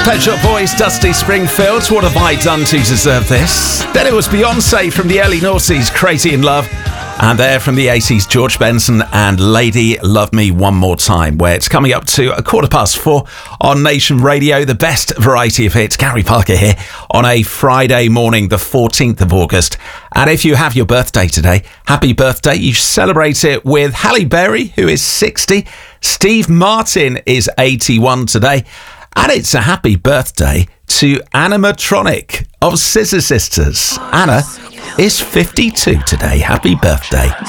Pet Shop Boys, Dusty Springfield. What have I done to deserve this? Then it was Beyonce from the early noughties, Crazy in Love. And there from the 80s, George Benson and Lady Love Me One More Time, where it's coming up to 4:15 on Nation Radio, the best variety of hits. Gary Parker here on a Friday morning, the 14th of August. And if you have your birthday today, happy birthday. You celebrate it with Halle Berry, who is 60. Steve Martin is 81 today. And it's a happy birthday to Anna Matronic of Scissor Sisters. Anna is 52 today. Happy birthday.